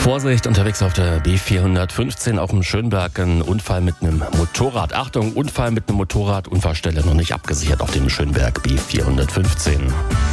Vorsicht, unterwegs auf der B415, auch im Schönberg, ein Unfall mit einem Motorrad. Achtung, Unfall mit einem Motorrad, Unfallstelle noch nicht abgesichert auf dem Schönberg B415.